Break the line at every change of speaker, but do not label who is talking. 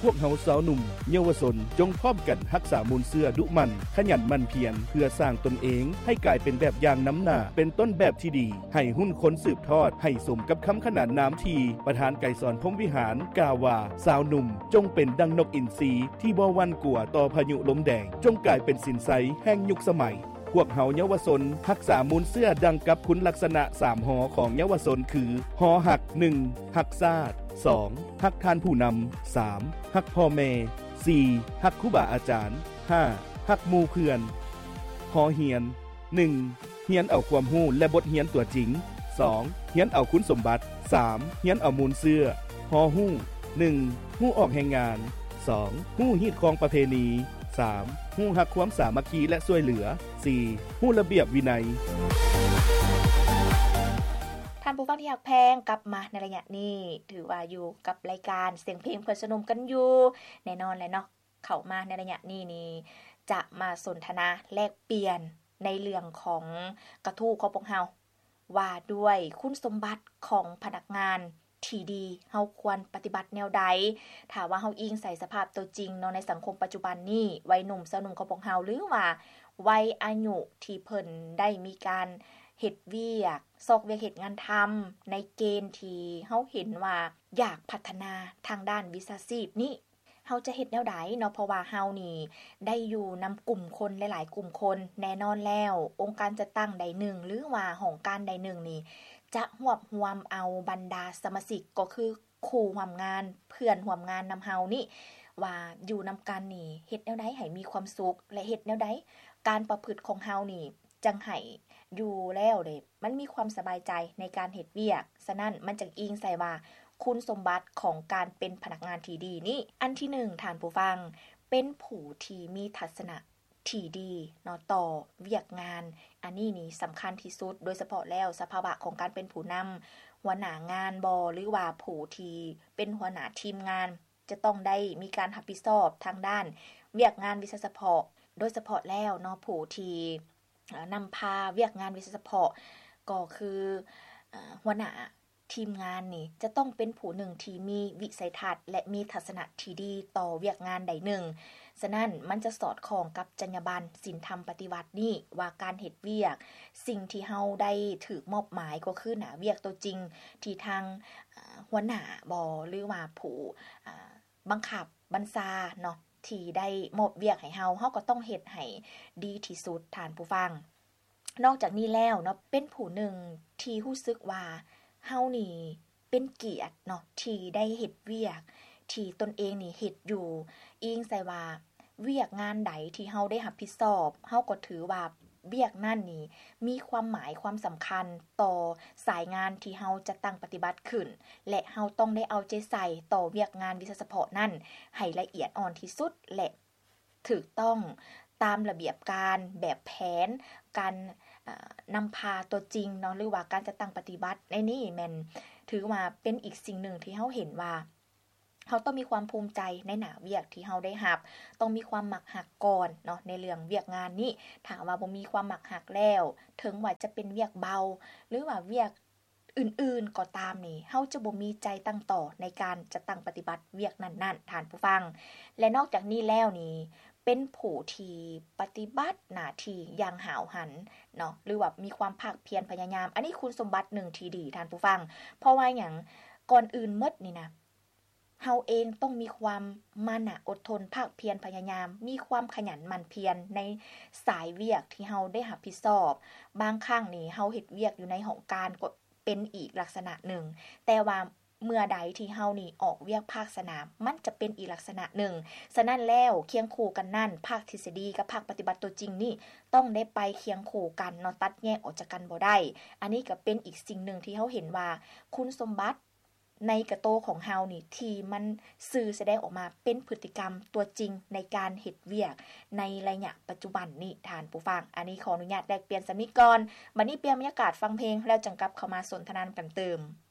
พวกเฮาสาวหนุ่มเยาวชนจงพร้อมกันรักษามูลเสื้อดุมันขยันมันเพียรเพื่อสร้างตนเองให้กลายเป็นแบบอย่างน้ำหน้าเป็นต้นแบบที่ดีให้หุ้นคนสืบทอดให้สมกับคำขนานนามที่ประธานไกรสอนพรหมวิหารกล่าวว่าสาวหนุ่มจงเป็นดังนกอินทรีที่บ่หวั่นกลัวต่อพายุลมแดงจงกลายเป็นสินไสแห่งยุคสมัยพวกเฮาเยาวชนรักษามูลเสื้อดังกับคุณลักษณะ3หอของเยาวชนคือหอหัก1หักชาติ2หักท่านผู้นำ3หักพ่อแม่4หักครูบาอาจารย์5หักหมู่เพื่อนหอเหียน1เฮียนเอาความรู้และบทเรียนตัวจริง2เฮียนเอาคุณสมบัติ3เฮียนเอามูลเสื้อหอฮู้1ฮู้ออกแห่งงาน2ฮู้ฮีดของประเพณี3ฮู้ฮักความสามัคคีและช่วยเหลือ4ฮู้ระเบียบวินัย
ท่านผู้ฟังที่อยากแพงกลับมาในระยะนี้ถือว่าอยู่กับรายการเสียงเพลงเพื่อนสนุมกันอยู่แน่นอนเลยเนาะเข้ามาในระยะนี้นี่จะมาสนทนาแลกเปลี่ยนในเรื่องของกระทู้ของพวกเฮาว่าด้วยคุณสมบัติของพนักงานที่ดีเฮาควรปฏิบัติแนวใดถ้าว่าเฮาอิงใส่สภาพตัวจริงเนาะในสังคมปัจจุบันนี้วัยหนุ่มสาวหนุ่มของพวกเฮาหรือว่าวัยอายุที่เพิ่นได้มีการเฮ็ดเวียกซอกเวียกเฮ็ดงานทำในเกณฑ์ที่เฮาเห็นว่าอยากพัฒนาทางด้านวิชาชีพนี้เฮาจะเฮ็ดแนวใดเนาะเพราะว่าเฮานี่ได้อยู่นำกลุ่มคนหลายๆกลุ่มคนแน่นอนแล้วองค์การจัดตั้งใดหนึ่งหรือว่าห้องการใดหนึ่งนี่จะรวบรวมเอาบรรดาสมาชิกก็คือคู่ร่วมงานเพื่อนร่วมงานนำเฮานี่ว่าอยู่นำกันนี่เฮ็ดแนวใดให้มีความสุขและเฮ็ดแนวใดการประพฤติของเฮานี่จังให้อยู่แล้วเด้มันมีความสบายใจในการเฮ็ดเวียกฉะนั้นมันจังอิงใส่ว่าคุณสมบัติของการเป็นพนักงานที่ดีนี่อันที่1ท่านผู้ฟังเป็นผู้ที่มีทัศนะที่ดีเนาะต่อเวียกงานอันนี้นี่สำคัญที่สุดโดยเฉพาะแล้วสภาวะของการเป็นผู้นำหัวหน้างานหรือว่าผู้ที่เป็นหัวหน้าทีมงานจะต้องได้มีการรับผิดชอบทางด้านเวียกงานวิชาเฉพาะโดยเฉพาะแล้วเนาะผู้ที่นำพาเวียกงานวิชาเฉพาะก็คือหัวหน้าทีมงานนี่จะต้องเป็นผู้หนึ่งที่มีวิสัยทัศน์และมีทัศนะที่ดีต่อเวียกงานใดหนึ่งฉะนั้นมันจะสอดคล้องกับจรรยาบรรณศีลธรรมปฏิบัตินี่ว่าการเฮ็ดเวียกสิ่งที่เฮาได้ถูกมอบหมายก็คือหน้าเวียกตัวจริงที่ทางหัวหน้าหรือว่าผู้บังคับบัญชาเนาะที่ได้มอบเวียกให้เฮาก็ต้องเฮ็ดให้ดีที่สุดท่านผู้ฟังนอกจากนี้แล้วเนาะเป็นผู้หนึ่งที่รู้สึกว่าเฮานี่เป็นเกียรติเนาะที่ได้เฮ็ดเวียกที่ตนเองนี่เฮ็ดอยู่อิงใส่ว่าเวียกงานใดที่เฮาได้รับผิดชอบเฮาก็ถือว่าเวียกนั้นนี่มีความหมายความสำคัญต่อสายงานที่เฮาจะตั้งปฏิบัติขึ้นและเฮาต้องได้เอาใจใส่ต่อเวียกงานวิชาเฉพาะนั้นให้ละเอียดอ่อนที่สุดและถูกต้องตามระเบียบการแบบแผนการนำพาตัวจริงเนาะหรือว่าการจะตั้งปฏิบัติในนี้แม่นถือว่าเป็นอีกสิ่งหนึ่งที่เฮาเห็นว่าเฮาต้องมีความภูมิใจในหน้าเวียกที่เฮาได้รับต้องมีความมักฮักก่อนเนาะในเรื่องเวียกงานนี้ถ้าว่าบ่มีความมักฮักแล้วถึงว่าจะเป็นเวียกเบาหรือว่าเวียกอื่นๆก็ตามนี่เฮาจะบ่มีใจตั้งต่อในการจะตั้งปฏิบัติเวียกนั้นๆท่านผู้ฟังและนอกจากนี้แล้วนี่เป็นผู้ที่ปฏิบัติหน้าที่อย่างหาวหันเนาะหรือว่ามีความภาคเพียรพยายามอันนี้คุณสมบัติหนึ่งที่ดีท่านผู้ฟังเพราะว่าหยังก่อนอื่นหมดนี่นะเฮาเองต้องมีความมานะอดทนภาคเพียรพยายามมีความขยันหมั่นเพียรในสายเวียกที่เฮาได้รับผิดชอบบางครั้งนี่เฮาเฮ็ดเวียกอยู่ในห้องการก็เป็นอีกลักษณะหนึ่งแต่ว่าเมื่อใดที่เฮานี่ออกเวียกภาคสนามมันจะเป็นอีกลักษณะหนึ่งฉะนั้นแล้วเคียงคู่กันนั่นภาคทฤษฎีกับภาคปฏิบัติตัวจริงนี่ต้องได้ไปเคียงคู่กันเนาะตัดแยกออกจากกันบ่ได้อันนี้ก็เป็นอีกสิ่งหนึ่งที่เฮาเห็นว่าคุณสมบัติในกระโตของเฮานี่ที่มันสื่อแสดงออกมาเป็นพฤติกรรมตัวจริงในการเฮ็ดเวียกในระยะปัจจุบันนี่ท่านผู้ฟังอันนี้ขออนุญาตแลกเปลี่ยนสำนี้ก่อนบัดนี้เปลี่ยนบรรยากาศฟังเพลงแล้วจังกลับเข้ามาสนทนากันเติม